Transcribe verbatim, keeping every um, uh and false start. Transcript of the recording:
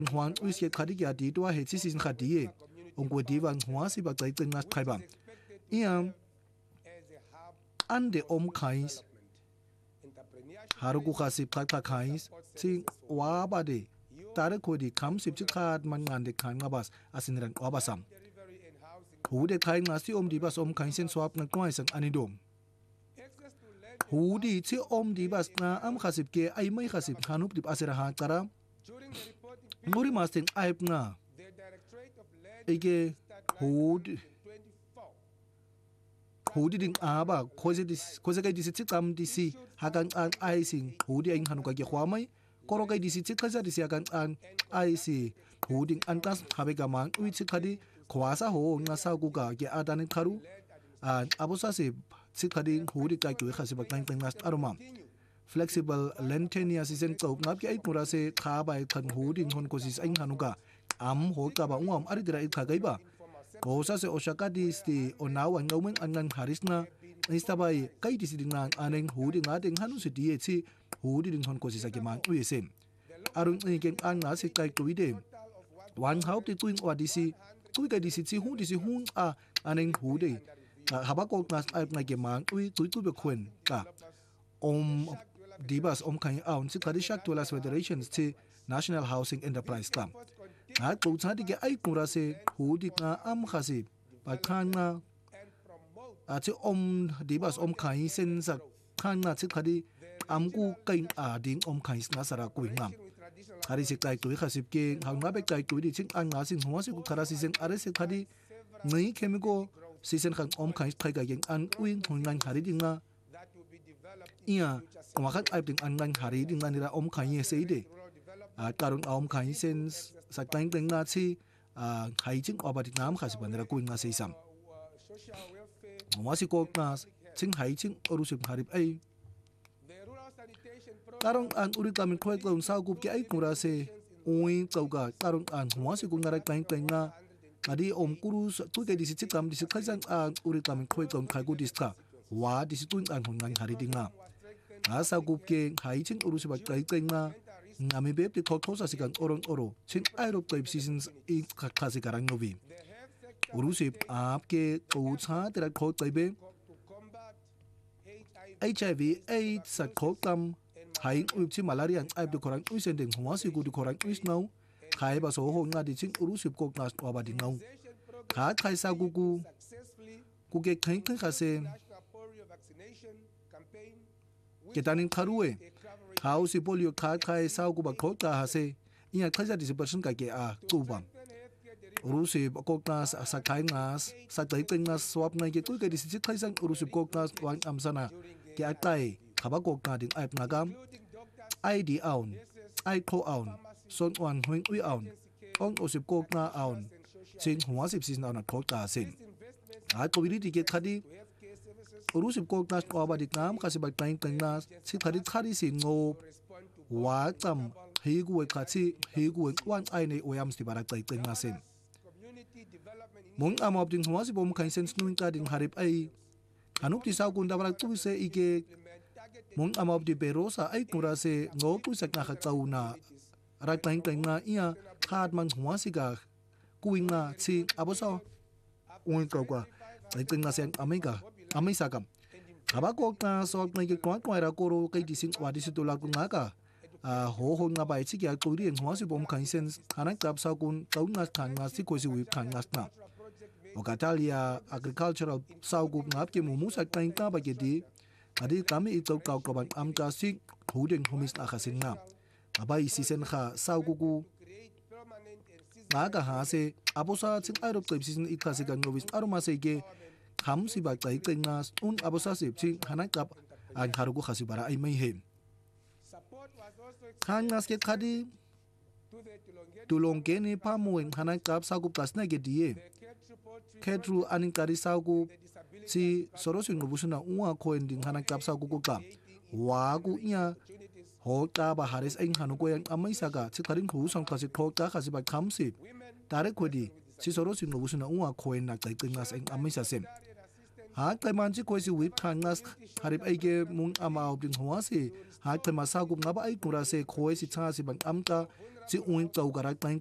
Huang uske khadi ya di to he chi sin khadi ong ko di wang hua si ba tai teng nas khai ba iam ande om khais haruku khasi phak khais sing wa ba de tare ko di kham sip chi khat man ngan de khan ngabas asin ran wa basam hu de khai nga si om di bas om khai sen swap na kwai sang ani dom hu di chi om di bas na am khasip ke ai mai khasip khanup dip asira ha tara muri masting aip nga ege hu hu di ding aba khoje dis khoje kai dis chi tam dis hakan an ai sing hu di ang hanu ka ke khwa mai koro kai dis chi khaja dis hakan an ai si hu ding antas habe ga mang ui chi khadi khwa sa ho nga sa ku ka ke adani kharu an abosa se chi khadi hu di kai ku khasi ba tang tang nas aroma flexible lentenia season chok ngap ke ai pura se kha bai khan hu ding hon kosis ang hanu ka am ho ka ba ngom ari dira i kha gai ba Osa se osaka dis ti onawan ngaweng angan haris na istabai kai dis ding nang aneng hu ding ading hanu se di chi hu ding hon ko si sa ke mang ui sem arun ni ken an na se kai tu ide wan haup ti tuing wa disi tui kai disi chi hu disi hun a aneng hu de haba ko nas ai na ke mang ui tui tu be khwen ka om dibas om kai aun si khadi shak to las federations ti National Housing Enterprise Club a ko cha di ke ai kura se hu di ka am khasi pa khan na a chi om dibas om khai sen sa khan na chi khadi am ku kai a ding om khai na sara ku ngam hari se kai tu khasip ke hang na be kai tu di ching an na sin huwa se ku khara si sen are se khadi ngai chemical season khang om khai khai ga yang an uin hon ngan hari ding na ia wa khat ai ding an ngan hari ding na ni ra om khai se ide a karun om khai sen sa tang tang na chi a hai ching obati nam khasi banera kuin nga sei sam ma si ko na ching hai ching oru sim harip ai karong an uri kamin khoi klon sa gup ke ai kura se oi chauga karong an ma si ko ngara tang tang na adi om kuru tu ke disi chikam disi khaisan an uri kamin khoi klon khai gu dis ka wa disi tuin an hon ngang hari ding na a sa gup ke hai ching oru si ba tai tang na ngami beb ti thok thosa sikan orong oro chin aerop type seasons i khasi karang novi urusi aap ke to cha tera khok taibe H I V AIDS sa khokam hai up chi malaria ai du korang ui sen ding hwa si gu du korang ui snow khai ba so ho nga di chin urusi kok nas wa ba ding ngau kha khai sa gu gu ku ke khai khai kha se ke tanin kharue how si polio kha khai sau ku ba khota ha se ia khaja dis person ka ke a tu bam urusi koknas sa khai ngas sa tai teng nas swap na ke tu ke dis khai sang urusi koknas wan amsana ke atai khaba kokna ding ai nagam ai di aun ai kho aun son wan hoing ui aun ong osip kokna aun sing hwa sip sin na khota sin a ko bi di ke khadi urusip ko nas ko ba dik nam kasi ba tang tang nas si khari khari si ngo wa tam he gu we khachi he gu wan ai nei oyam sti bara tai tang nasen mong amop ding hwa si bom khain sen snuin ka ding harip ai hanup ti sa kun da bara tu se ike mong amop di berosa ai kura se ngo tu sak na kha chau na ra tang tang na ia khat man hwa si ga kuinga chi aboso un ko kwa tai tang na sen amiga amai sakam aba ko na so na ke kwa kwa ra ko ro kai di sin wa di su to la ku nga ka a ho ho nga bai chi ya ko ri en hwa si bom kan sen hanan kap sa kun tau na kan na si ko si wi kan na na o Catalia agricultural sau gu ngap ke mu mu sa kan ka ba ke di adi kami i to ka ko ban am ka si hu den homis na khasin na aba i si sen kha sau gu gu na ga ha se abosa chin aerop type season i kha se kan novis aroma se ke kham si ba tai teng nas un abosa sip chi hanan kap an harugu khasi bara ai mai hem khan nas ke khadi tulong ke ni pamuin hanan kap sa gu plus na ke die ketru anin kari sa gu si sorosin gu busuna uwa ko ending hanan kap sa gu ku ka wa gu nya ho ta ba haris ai hanu ko yang amai sa ga chi kharin hu song khasi tho ta khasi ba kham si tare ko di si sorosin gu busuna uwa ko en na tai teng nas ai amai sa sem ha kai man chi ko si wi khan nas harip ai ge mung ama ding hwa si ha kai ma sa gu nga ba ai kura se khoi si cha si ban am ta tsi ung tsau kara